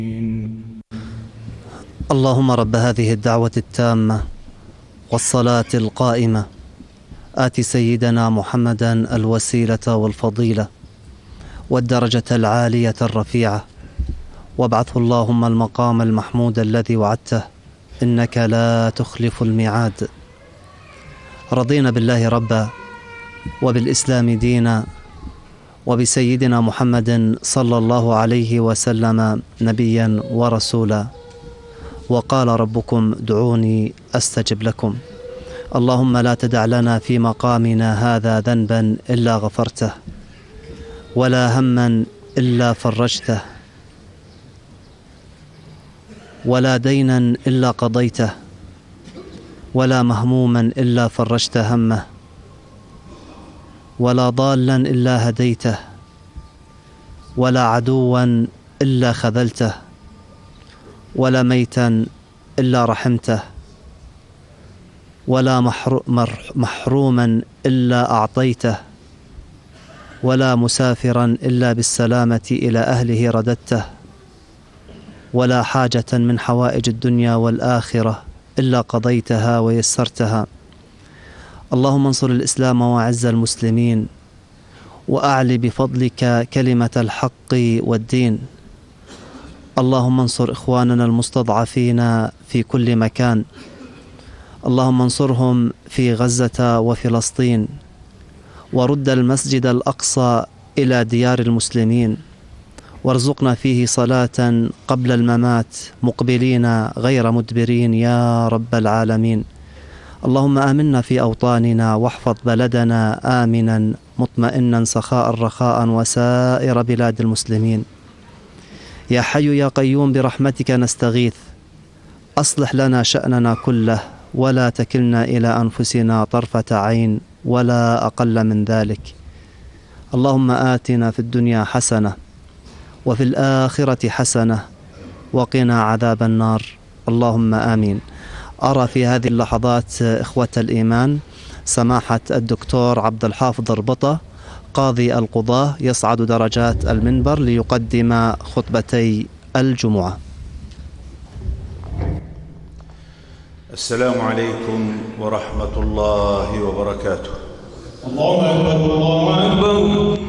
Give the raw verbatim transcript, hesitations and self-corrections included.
اللهم رب هذه الدعوة التامة والصلاة القائمة آت سيدنا محمدا الوسيلة والفضيلة والدرجة العالية الرفيعة وابعثه اللهم المقام المحمود الذي وعدته إنك لا تخلف الميعاد. رضينا بالله ربا وبالإسلام دينا وبسيدنا محمد صلى الله عليه وسلم نبيا ورسولا. وقال ربكم ادعوني أستجب لكم. اللهم لا تدع لنا في مقامنا هذا ذنبا إلا غفرته ولا هما إلا فرجته ولا دينا إلا قضيته ولا مهموما إلا فرجت همه ولا ضالا إلا هديته ولا عدوا إلا خذلته ولا ميتا إلا رحمته ولا محروما إلا أعطيته ولا مسافرا إلا بالسلامة إلى أهله رددته ولا حاجة من حوائج الدنيا والآخرة إلا قضيتها ويسرتها. اللهم انصر الإسلام وأعز المسلمين وأعل بفضلك كلمة الحق والدين. اللهم انصر إخواننا المستضعفين في كل مكان. اللهم انصرهم في غزة وفلسطين ورد المسجد الأقصى إلى ديار المسلمين وارزقنا فيه صلاة قبل الممات مقبلين غير مدبرين يا رب العالمين. اللهم آمنا في أوطاننا واحفظ بلدنا آمنا مطمئنا سخاء رخاء وسائر بلاد المسلمين. يا حي يا قيوم برحمتك نستغيث أصلح لنا شأننا كله ولا تكلنا إلى أنفسنا طرفة عين ولا أقل من ذلك. اللهم آتنا في الدنيا حسنة وفي الآخرة حسنة وقنا عذاب النار اللهم آمين. أرى في هذه اللحظات إخوة الإيمان سماحة الدكتور عبد الحافظ ربطة قاضي القضاة يصعد درجات المنبر ليقدم خطبتي الجمعة. السلام عليكم ورحمة الله وبركاته. الله أكبر الله أكبر.